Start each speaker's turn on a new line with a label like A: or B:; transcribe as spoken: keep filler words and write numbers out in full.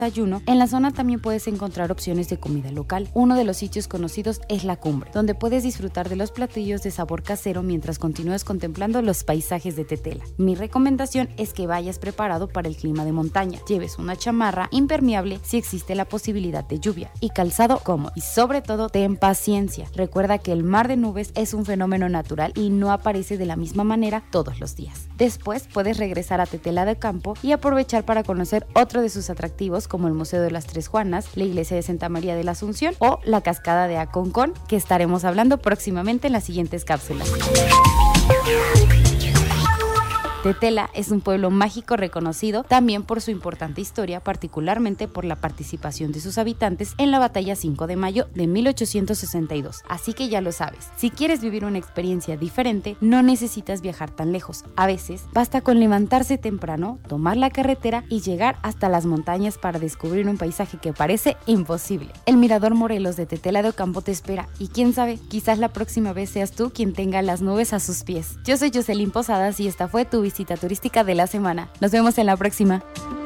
A: desayuno, en la zona también puedes encontrar opciones de comida local. Uno de los sitios conocidos es La Cumbre, donde puedes disfrutar de los platillos de sabor casero mientras continúas contemplando los paisajes de Tetela. Mi recomendación es que vayas preparado para el clima de montaña. Lleves una chamarra impermeable si existe la posibilidad de lluvia y calzado cómodo. Y sobre todo, ten paciencia. Recuerda que el mar de nubes es un fenómeno natural y no aparece de la misma manera todos los días. Después puedes regresar a Tetela de Campo y aprovechar para conocer otro de sus atractivos como el Museo de las Tres Juanas, la iglesia de Santa María de la Asunción o la cascada de Aconcón, que estaremos hablando próximamente en las siguientes cápsulas. Tetela es un pueblo mágico reconocido también por su importante historia, particularmente por la participación de sus habitantes en la Batalla cinco de mayo de mil ochocientos sesenta y dos. Así que ya lo sabes, si quieres vivir una experiencia diferente, no necesitas viajar tan lejos. A veces, basta con levantarse temprano, tomar la carretera y llegar hasta las montañas para descubrir un paisaje que parece imposible. El Mirador Morelos de Tetela de Ocampo te espera y quién sabe, quizás la próxima vez seas tú quien tenga las nubes a sus pies. Yo soy Jocelyn Posadas y esta fue tu visita turística de la semana. Nos vemos en la próxima.